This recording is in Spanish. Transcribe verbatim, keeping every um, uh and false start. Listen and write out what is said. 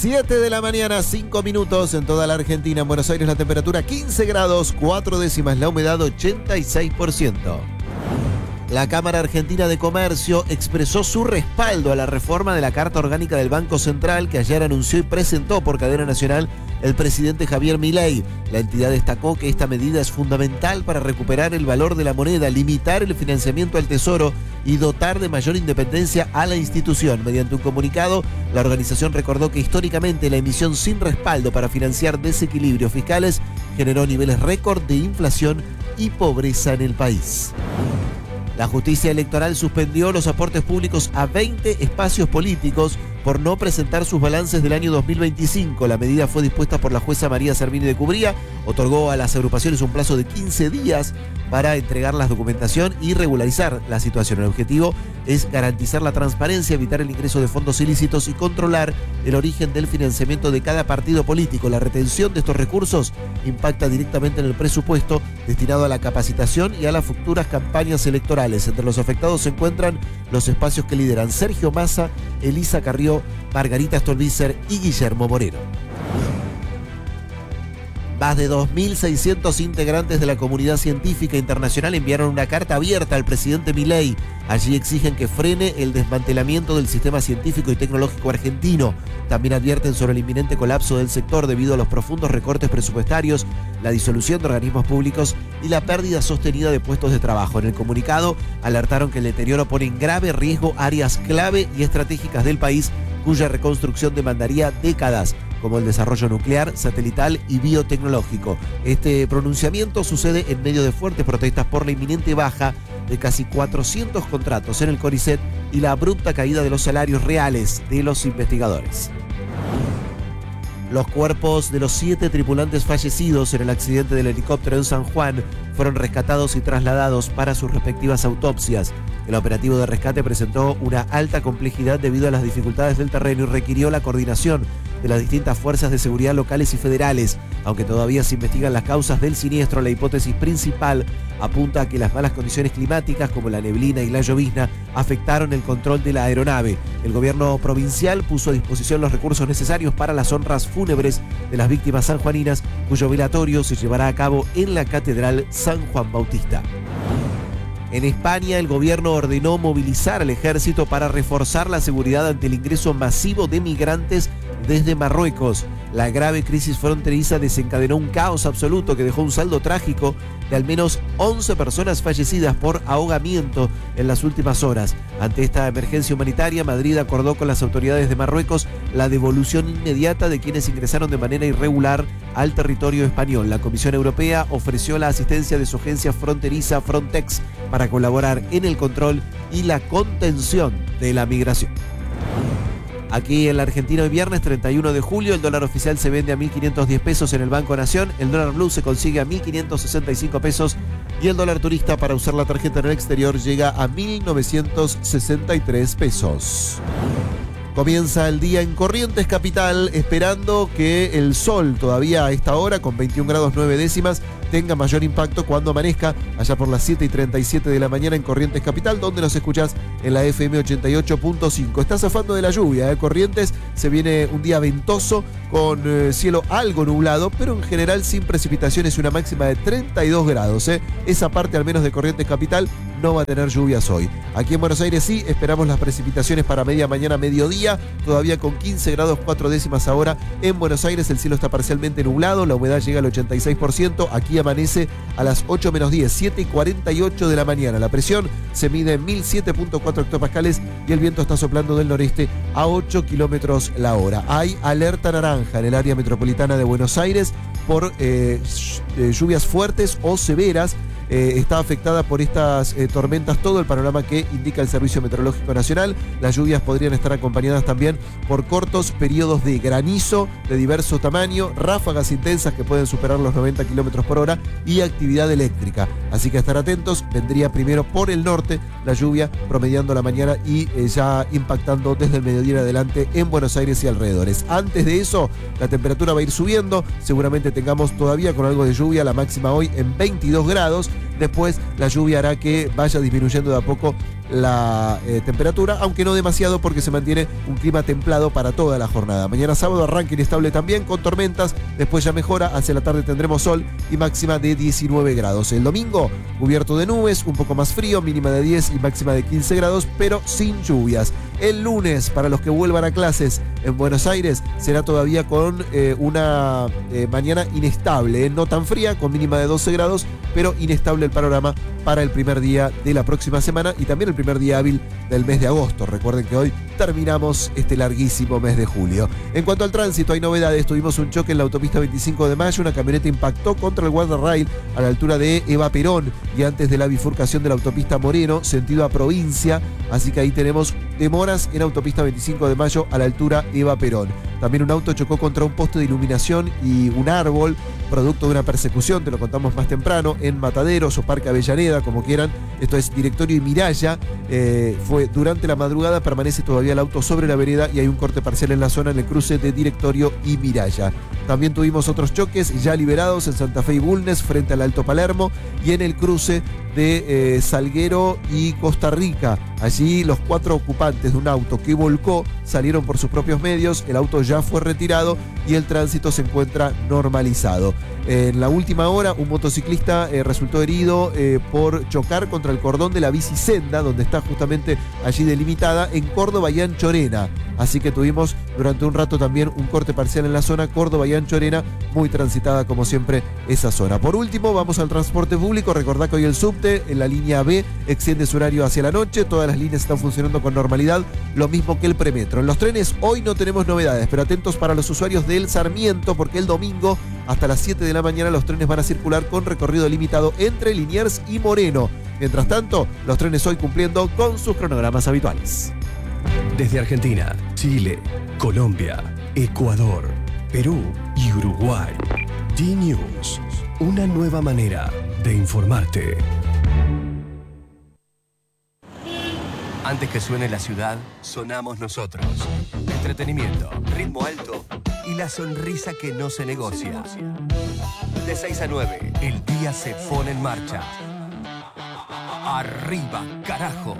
siete de la mañana, cinco minutos en toda la Argentina. En Buenos Aires la temperatura quince grados, cuatro décimas, la humedad ochenta y seis por ciento. La Cámara Argentina de Comercio expresó su respaldo a la reforma de la Carta Orgánica del Banco Central que ayer anunció y presentó por cadena nacional el presidente Javier Milei. La entidad destacó que esta medida es fundamental para recuperar el valor de la moneda, limitar el financiamiento al Tesoro y dotar de mayor independencia a la institución. Mediante un comunicado, la organización recordó que históricamente la emisión sin respaldo para financiar desequilibrios fiscales generó niveles récord de inflación y pobreza en el país. La justicia electoral suspendió los aportes públicos a veinte espacios políticos por no presentar sus balances del año dos mil veinticinco. La medida fue dispuesta por la jueza María Servini de Cubría. Otorgó a las agrupaciones un plazo de quince días para entregar la documentación y regularizar la situación. El objetivo es garantizar la transparencia, evitar el ingreso de fondos ilícitos y controlar el origen del financiamiento de cada partido político. La retención de estos recursos impacta directamente en el presupuesto destinado a la capacitación y a las futuras campañas electorales. Entre los afectados se encuentran los espacios que lideran Sergio Massa, Elisa Carrió, Margarita Stolbizer y Guillermo Moreno. Más de dos mil seiscientos integrantes de la comunidad científica internacional enviaron una carta abierta al presidente Milei. Allí exigen que frene el desmantelamiento del sistema científico y tecnológico argentino. También advierten sobre el inminente colapso del sector debido a los profundos recortes presupuestarios, la disolución de organismos públicos y la pérdida sostenida de puestos de trabajo. En el comunicado alertaron que el deterioro pone en grave riesgo áreas clave y estratégicas del país, cuya reconstrucción demandaría décadas, como el desarrollo nuclear, satelital y biotecnológico. Este pronunciamiento sucede en medio de fuertes protestas por la inminente baja de casi cuatrocientos contratos en el CONICET y la abrupta caída de los salarios reales de los investigadores. Los cuerpos de los siete tripulantes fallecidos en el accidente del helicóptero en San Juan fueron rescatados y trasladados para sus respectivas autopsias. El operativo de rescate presentó una alta complejidad debido a las dificultades del terreno y requirió la coordinación de las distintas fuerzas de seguridad locales y federales. Aunque todavía se investigan las causas del siniestro, la hipótesis principal apunta a que las malas condiciones climáticas como la neblina y la llovizna afectaron el control de la aeronave. El gobierno provincial puso a disposición los recursos necesarios para las honras fúnebres de las víctimas sanjuaninas, cuyo velatorio se llevará a cabo en la Catedral San Juan Bautista. En España, el gobierno ordenó movilizar al ejército para reforzar la seguridad ante el ingreso masivo de migrantes desde Marruecos. La grave crisis fronteriza desencadenó un caos absoluto que dejó un saldo trágico de al menos once personas fallecidas por ahogamiento en las últimas horas. Ante esta emergencia humanitaria, Madrid acordó con las autoridades de Marruecos la devolución inmediata de quienes ingresaron de manera irregular al territorio español. La Comisión Europea ofreció la asistencia de su agencia fronteriza Frontex para colaborar en el control y la contención de la migración. Aquí en la Argentina, hoy viernes treinta y uno de julio, el dólar oficial se vende a mil quinientos diez pesos en el Banco Nación, el dólar blue se consigue a mil quinientos sesenta y cinco pesos y el dólar turista para usar la tarjeta en el exterior llega a mil novecientos sesenta y tres pesos. Comienza el día en Corrientes Capital, esperando que el sol todavía a esta hora, con veintiún grados nueve décimas, tenga mayor impacto cuando amanezca allá por las siete y treinta y siete de la mañana en Corrientes Capital, donde nos escuchás en la F M ochenta y ocho punto cinco. Está zafando de la lluvia, ¿eh? Corrientes, se viene un día ventoso con eh, cielo algo nublado, pero en general sin precipitaciones y una máxima de treinta y dos grados. ¿eh? Esa parte al menos de Corrientes Capital no va a tener lluvias hoy. Aquí en Buenos Aires sí, esperamos las precipitaciones para media mañana, mediodía, todavía con quince grados cuatro décimas ahora. En Buenos Aires el cielo está parcialmente nublado, la humedad llega al ochenta y seis por ciento, aquí amanece a las ocho menos diez, siete y cuarenta y ocho de la mañana. La presión se mide en mil siete punto cuatro hectopascales y el viento está soplando del noreste a ocho kilómetros la hora. Hay alerta naranja en el área metropolitana de Buenos Aires por eh, lluvias fuertes o severas. Eh, está afectada por estas eh, tormentas todo el panorama que indica el Servicio Meteorológico Nacional. Las lluvias podrían estar acompañadas también por cortos periodos de granizo de diverso tamaño, ráfagas intensas que pueden superar los noventa kilómetros por hora y actividad eléctrica. Así que a estar atentos, vendría primero por el norte la lluvia promediando la mañana y eh, ya impactando desde el mediodía en adelante en Buenos Aires y alrededores. Antes de eso, la temperatura va a ir subiendo, seguramente tengamos todavía con algo de lluvia, la máxima hoy en veintidós grados. Después la lluvia hará que vaya disminuyendo de a poco la eh, temperatura, aunque no demasiado porque se mantiene un clima templado para toda la jornada. Mañana sábado arranque inestable también con tormentas, después ya mejora, hacia la tarde tendremos sol y máxima de diecinueve grados. El domingo cubierto de nubes, un poco más frío, mínima de diez y máxima de quince grados, pero sin lluvias. El lunes, para los que vuelvan a clases en Buenos Aires, será todavía con eh, una eh, mañana inestable, eh, no tan fría, con mínima de doce grados, pero inestable el panorama para el primer día de la próxima semana y también el primer día hábil del mes de agosto. Recuerden que hoy terminamos este larguísimo mes de julio. En cuanto al tránsito, hay novedades. Tuvimos un choque en la autopista veinticinco de mayo. Una camioneta impactó contra el guardarrail a la altura de Eva Perón y antes de la bifurcación de la autopista Moreno, sentido a provincia. Así que ahí tenemos demoras en autopista veinticinco de mayo a la altura Eva Perón. También un auto chocó contra un poste de iluminación y un árbol, producto de una persecución, te lo contamos más temprano, en Mataderos o Parque Avellaneda, como quieran. Esto es Directorio y Miraya. Eh, fue durante la madrugada, permanece todavía el auto sobre la vereda y hay un corte parcial en la zona en el cruce de Directorio y Miraya. También tuvimos otros choques ya liberados en Santa Fe y Bulnes frente al Alto Palermo y en el cruce de eh, Salguero y Costa Rica. Allí los cuatro ocupantes de un auto que volcó salieron por sus propios medios, el auto ya fue retirado y el tránsito se encuentra normalizado. En la última hora, un motociclista eh, resultó herido eh, por chocar contra el cordón de la bicisenda, donde está justamente allí delimitada, en Córdoba y Anchorena. Así que tuvimos durante un rato también un corte parcial en la zona Córdoba y Anchorena, muy transitada como siempre esa zona. Por último, vamos al transporte público. Recordá que hoy el subte en la línea B extiende su horario hacia la noche, todas las líneas están funcionando con normalidad, lo mismo que el premetro. En los trenes hoy no tenemos novedades, pero atentos para los usuarios del Sarmiento, porque el domingo hasta las siete de la mañana los trenes van a circular con recorrido limitado entre Liniers y Moreno. Mientras tanto, los trenes hoy cumpliendo con sus cronogramas habituales. Desde Argentina, Chile, Colombia, Ecuador, Perú y Uruguay. D-News, una nueva manera de informarte. Antes que suene la ciudad, sonamos nosotros. Entretenimiento, ritmo alto y la sonrisa que no se negocia. De seis a nueve, el día se pone en marcha. Arriba, carajo.